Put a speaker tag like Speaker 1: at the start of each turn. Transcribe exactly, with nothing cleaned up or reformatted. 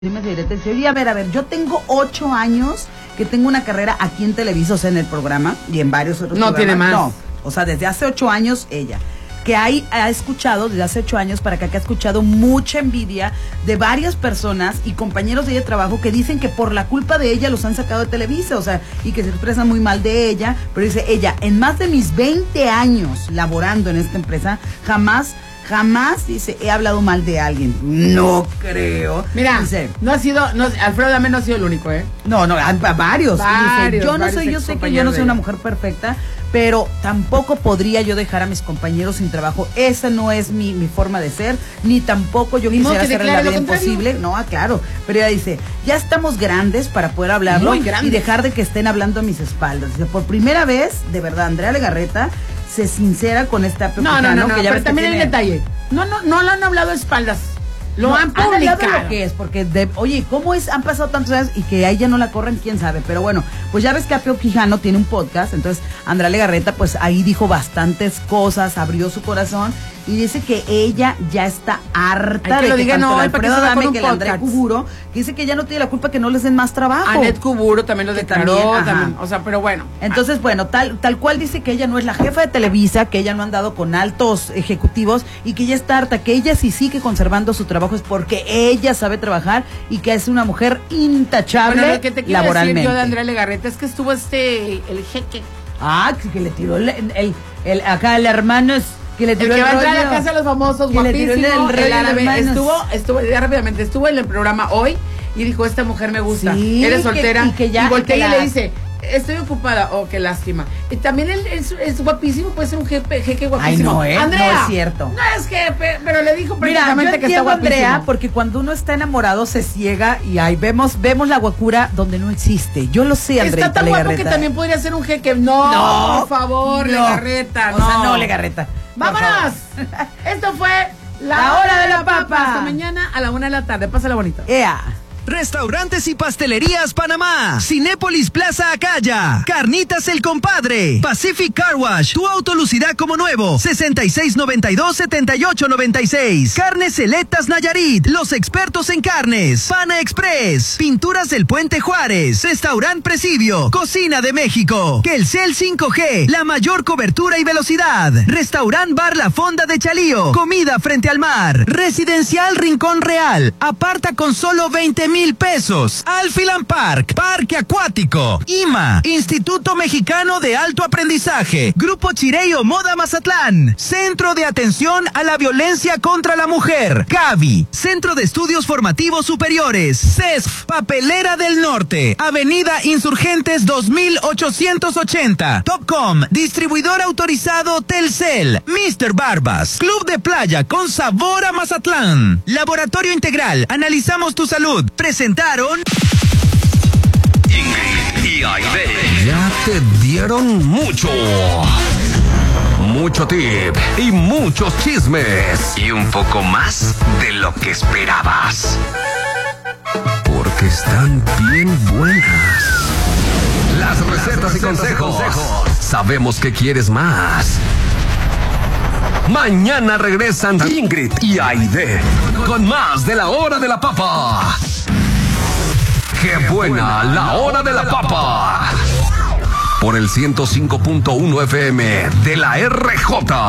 Speaker 1: Oye, a ver, a ver, yo tengo ocho años que tengo una carrera aquí en Televisa, o sea, en el programa y en varios otros
Speaker 2: no
Speaker 1: programas.
Speaker 2: Tiene más.
Speaker 1: No, o sea, desde hace ocho años ella, que ahí ha escuchado, desde hace ocho años para acá, que ha escuchado mucha envidia de varias personas y compañeros de ella de trabajo que dicen que por la culpa de ella los han sacado de Televisa, o sea, y que se expresan muy mal de ella, pero dice ella, en más de mis veinte años laborando en esta empresa, jamás... Jamás, dice, he hablado mal de alguien. No creo.
Speaker 2: Mira,
Speaker 1: dice,
Speaker 2: no ha sido, no, Alfredo Dame no ha sido el único, ¿eh?
Speaker 1: No, no, a, a varios.
Speaker 2: Varios,
Speaker 1: dice, yo no
Speaker 2: varios
Speaker 1: soy, yo sé que yo no soy una mujer perfecta, pero tampoco podría yo dejar a mis compañeros sin trabajo. Esa no es mi, mi forma de ser, ni tampoco yo quisiera hacer la vida imposible. No, claro. Pero ella dice, ya estamos grandes para poder hablarlo y dejar de que estén hablando a mis espaldas. Dice, por primera vez, de verdad, Andrea Legarreta se sincera con esta
Speaker 2: Pepe No, no, no, no,
Speaker 1: que ya
Speaker 2: pero también el detalle. No, no, no lo han hablado a espaldas. Lo no, han publicado.
Speaker 1: Han lo que es, porque, de, oye, ¿cómo es? Han pasado tantos años y que a ella no la corren, quién sabe. Pero bueno, pues ya ves que Apio Quijano tiene un podcast, entonces Andrea Legarreta, pues ahí dijo bastantes cosas, abrió su corazón y dice que ella ya está harta
Speaker 2: Ay, que
Speaker 1: de
Speaker 2: lo
Speaker 1: que
Speaker 2: diga,
Speaker 1: tanto
Speaker 2: no,
Speaker 1: el Alfredo Adame, que el André
Speaker 2: podcast.
Speaker 1: Cuburo, que dice que ya no tiene la culpa que no les den más trabajo.
Speaker 2: Anet Cuburo también lo declaró, también, también, o sea, pero bueno.
Speaker 1: Entonces, bueno, tal tal cual dice que ella no es la jefa de Televisa, que ella no ha andado con altos ejecutivos y que ella está harta, que ella sí sigue conservando su trabajo es porque ella sabe trabajar y que es una mujer intachable
Speaker 2: bueno, lo que te quiero
Speaker 1: laboralmente.
Speaker 2: Decir yo de Andrea Legarreta es que estuvo este, el jeque.
Speaker 1: Ah, que, que le tiró el, el, el, acá el hermano es... Que le tiró
Speaker 2: el que
Speaker 1: el
Speaker 2: va a entrar
Speaker 1: rollo.
Speaker 2: a la casa de los famosos,
Speaker 1: que
Speaker 2: guapísimo,
Speaker 1: le tiró el, el,
Speaker 2: el árabe, estuvo,
Speaker 1: manos.
Speaker 2: estuvo, ya rápidamente, estuvo en el programa hoy y dijo, esta mujer me gusta,
Speaker 1: sí,
Speaker 2: eres soltera,
Speaker 1: que, y, que ya,
Speaker 2: y voltea y,
Speaker 1: la...
Speaker 2: le dice, estoy ocupada, oh, qué lástima. Y también él es, es guapísimo, puede ser un jefe, jeque guapísimo.
Speaker 1: Ay, no, ¿eh?
Speaker 2: Andrea,
Speaker 1: no es cierto.
Speaker 2: No es jefe, pero le dijo
Speaker 1: precisamente
Speaker 2: que está guapísimo.
Speaker 1: Andrea, porque cuando uno está enamorado se ciega y ahí vemos vemos la guacura donde no existe. Yo lo sé, Andrea.
Speaker 2: Está tan
Speaker 1: Legarreta.
Speaker 2: guapo que también podría ser un jeque. No, no por favor, no. Legarreta,
Speaker 1: o
Speaker 2: no.
Speaker 1: sea, no, Legarreta.
Speaker 2: ¡Vámonos! Esto fue La,
Speaker 1: la
Speaker 2: Hora,
Speaker 1: hora
Speaker 2: de
Speaker 1: de
Speaker 2: la,
Speaker 1: la
Speaker 2: Papa.
Speaker 1: Papa.
Speaker 2: Hasta mañana a la una de la tarde. Pásala bonito.
Speaker 1: Ea.
Speaker 3: Restaurantes y Pastelerías Panamá, Cinépolis Plaza Acaya, Carnitas El Compadre, Pacific Car Wash, tu auto lucirá como nuevo, sesenta y seis noventa y dos, setenta y ocho noventa y seis, Carnes Selectas Nayarit, los expertos en carnes, Pana Express, Pinturas del Puente Juárez, Restaurant Presidio, Cocina de México, Telcel cinco G, la mayor cobertura y velocidad, Restaurant Bar La Fonda de Chalío, comida frente al mar, Residencial Rincón Real, aparta con solo veinte mil pesos. Alfilan Park, Parque Acuático, I M A, Instituto Mexicano de Alto Aprendizaje, Grupo Chireo Moda Mazatlán, Centro de Atención a la Violencia contra la Mujer, CAVI, Centro de Estudios Formativos Superiores, C E S F, Papelera del Norte, Avenida Insurgentes dos mil ochocientos ochenta, Topcom, distribuidor autorizado Telcel, mister Barbas, Club de Playa con sabor a Mazatlán, Laboratorio Integral, analizamos tu salud. Presentaron
Speaker 4: Ingrid y Aide. Ya te dieron mucho. Mucho tip y muchos chismes. Y un poco más de lo que esperabas. Porque están bien buenas. Las recetas y consejos. Sabemos que quieres más. Mañana regresan Ingrid y Aide con más de La Hora de la Papa. ¡Qué buena La Hora de la Papa! Por el ciento cinco punto uno F M de la R J.